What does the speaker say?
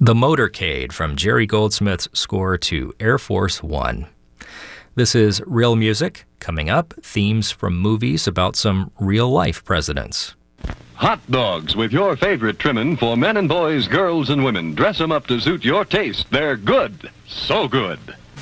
The Motorcade from Jerry Goldsmith's score to Air Force One. This is Real Music. Coming up, themes from movies about some real-life presidents. Hot dogs with your favorite trimmin' for men and boys, girls and women. Dress 'em up to suit your taste. They're good. So good.